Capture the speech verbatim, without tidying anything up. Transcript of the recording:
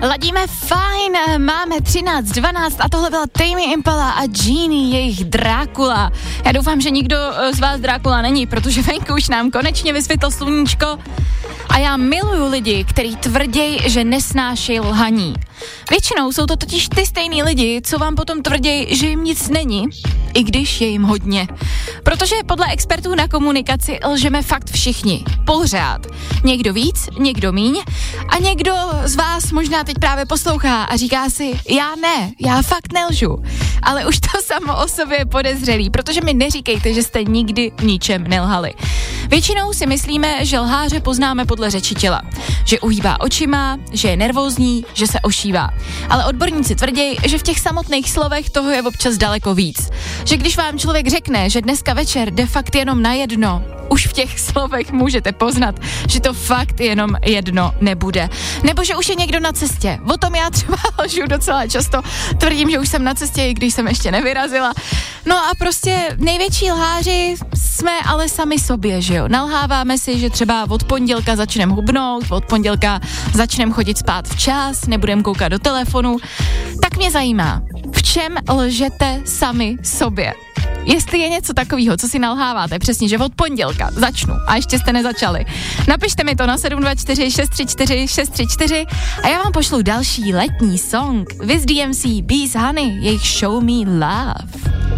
Ladíme fajn, máme třináct dvanáct a tohle byla Tame Impala a Genie, jejich Drákula. Já doufám, že nikdo z vás Drákula není, protože venku už nám konečně vysvětlo sluníčko a já miluju lidi, kteří tvrděj, že nesnášejí lhaní. Většinou jsou to totiž ty stejný lidi, co vám potom tvrděj, že jim nic není, i když je jim hodně. Protože podle expertů na komunikaci lžeme fakt všichni. Pořád. Někdo víc, někdo míň a někdo z vás možná teď právě poslouchá a říká si, já ne, já fakt nelžu. Ale už to samo o sobě je podezřelý, protože mi neříkejte, že jste nikdy v ničem nelhali. Většinou si myslíme, že lháře poznáme podle řeči těla. Že uhýbá očima, že je nervózní, že se ošívá. Ale odborníci tvrdí, že v těch samotných slovech toho je občas daleko víc. Že když vám člověk řekne, že dneska večer jde fakt jenom na jedno, už v těch slovech můžete poznat, že to fakt jenom jedno nebude. Nebo že už je někdo na cestě. O tom já třeba lžu docela často. Tvrdím, že už jsem na cestě, i když jsem ještě nevyrazila. No a prostě největší lháři jsme ale sami sobě, že jo. Nalháváme si, že třeba od pondělka začneme hubnout, od pondělka začneme chodit spát včas, nebudeme koukat do telefonu. Tak mě zajímá, v čem lžete sami sobě? Jestli je něco takového, co si nalháváte, přesně, že od pondělka začnu a ještě jste nezačali. Napište mi to na sedm dva čtyři šest tři čtyři šest tři čtyři a já vám pošlu další letní song. Wiz D M C, Bees Honey, jejich Show Me Love.